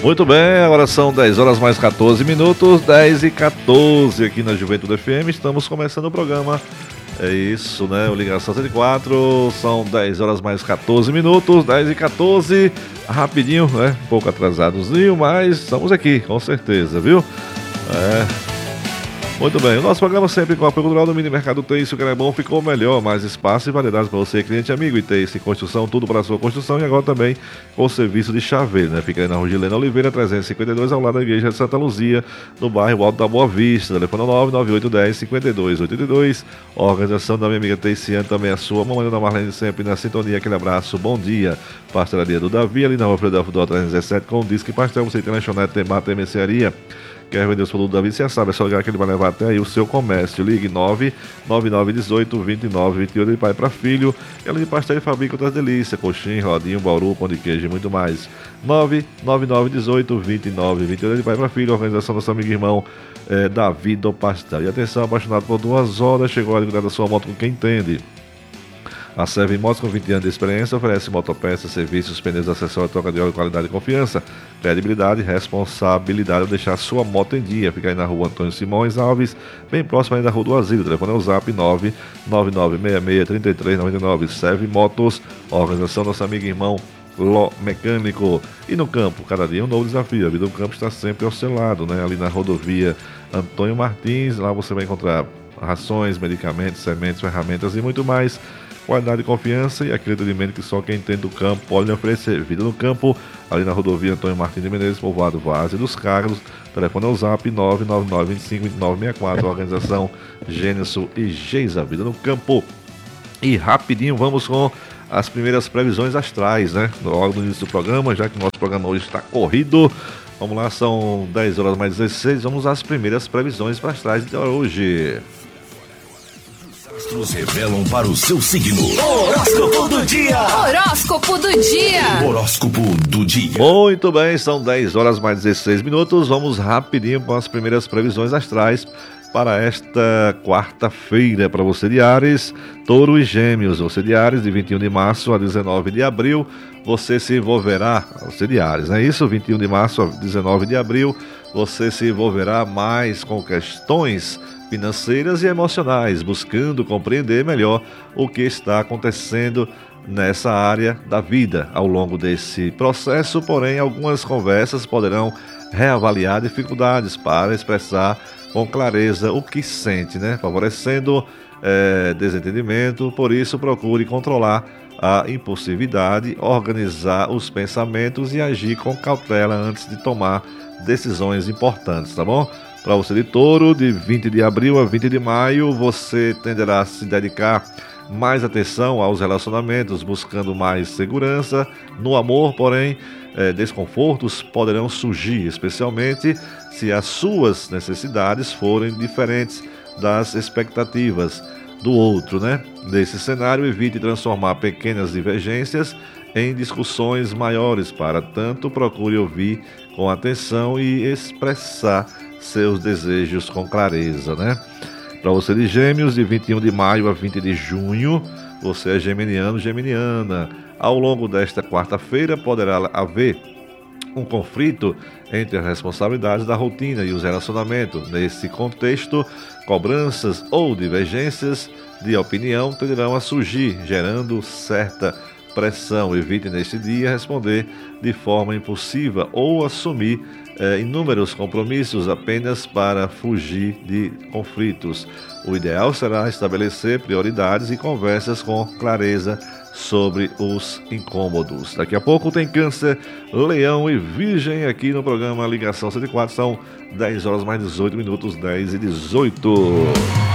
Muito bem, agora são 10 horas mais 14 minutos, 10 e 14 aqui na Juventude FM. Estamos começando o programa. É isso, né? O Ligação 104, são 10 horas mais 14 minutos, 10 e 14. Rapidinho, né? Um pouco atrasadozinho, mas estamos aqui, com certeza, viu? Muito bem, o nosso programa sempre com o apoio cultural do Mini Mercado Teice, o que é bom, ficou melhor, mais espaço e variedades para você, cliente amigo, e Teice Construção, tudo para a sua construção, e agora também com o serviço de chaveiro, né? Fica aí na Rua Gilena Oliveira, 352, ao lado da Igreja de Santa Luzia, no bairro Alto da Boa Vista, telefone 99810-5282, organização da minha amiga Teiciane, também a sua, mamãe Dona Marlene, sempre na sintonia, aquele abraço, bom dia, pastelaria do Davi, ali na Rua Freudolfo do 317, com o Disque Pastel, você tem lanchonete, tem bar, tem mercearia. Quer vender os produtos da Davi, você sabe, é só ligar que ele vai levar até aí o seu comércio. Ligue 99918-2928 de pai para filho. E além de pastel, fabrica outras delícias, coxinha, rodinho, bauru, pão de queijo e muito mais. 99918-2928 de pai para filho. Organização do nosso amigo e irmão Davi do Pastel. E atenção, apaixonado por 2 horas, chegou a cuidar da sua moto com quem entende. A Serve Motos, com 20 anos de experiência, oferece motopeças, serviços, pneus, acessórios, troca de óleo, qualidade e confiança, credibilidade e responsabilidade ao deixar sua moto em dia. Fica aí na Rua Antônio Simões Alves, bem próximo aí da Rua do Asilo. O telefone é o Zap 999663399. Serve Motos, organização nosso amigo e irmão Ló Mecânico. E no campo, cada dia um novo desafio. A vida do campo está sempre ao seu lado, né? Ali na rodovia Antônio Martins, lá você vai encontrar rações, medicamentos, sementes, ferramentas e muito mais. Qualidade e confiança e aquele atendimento que só quem entende do campo pode lhe oferecer. Vida no campo, ali na rodovia Antônio Martins de Menezes, povoado Várzea dos Carlos. Telefone é o Zap 999252964. Organização Gênesis e Geisa. Vida no campo. E rapidinho vamos com as primeiras previsões astrais, né? Logo no início do programa, já que o nosso programa hoje está corrido. Vamos lá, são 10 horas mais 16. Vamos às primeiras previsões astrais de hoje. Astros revelam para o seu signo. Horóscopo do dia. Horóscopo do dia. Horóscopo do dia. Muito bem, são 10 horas mais 16 minutos. Vamos rapidinho com as primeiras previsões astrais para esta quarta-feira. Para você de Áries, Touro e Gêmeos. Você de Áries, de 21 de março a 19 de abril, você se envolverá, você de Áries, não é isso? 21 de março a 19 de abril, você se envolverá mais com questões financeiras e emocionais, buscando compreender melhor o que está acontecendo nessa área da vida. Ao longo desse processo, porém, algumas conversas poderão reavaliar dificuldades para expressar com clareza o que sente, né? Favorecendo desentendimento. Por isso, procure controlar a impulsividade, organizar os pensamentos e agir com cautela antes de tomar decisões importantes, tá bom? Para você de Touro, de 20 de abril a 20 de maio, você tenderá a se dedicar mais atenção aos relacionamentos, buscando mais segurança. No amor, porém, desconfortos poderão surgir, especialmente se as suas necessidades forem diferentes das expectativas do outro, né? Nesse cenário, evite transformar pequenas divergências em discussões maiores. Para tanto, procure ouvir com atenção e expressar seus desejos com clareza, né? Para você de Gêmeos, de 21 de maio a 20 de junho, você é geminiano, geminiana. Ao longo desta quarta-feira poderá haver um conflito entre as responsabilidades da rotina e os relacionamentos. Nesse contexto, cobranças ou divergências de opinião tenderão a surgir, gerando certa pressão. Evite neste dia responder de forma impulsiva ou assumir inúmeros compromissos apenas para fugir de conflitos. O ideal será estabelecer prioridades e conversas com clareza sobre os incômodos. Daqui a pouco tem Câncer, Leão e Virgem aqui no programa Ligação 104. São 10 horas mais 18 minutos, 10 e 18.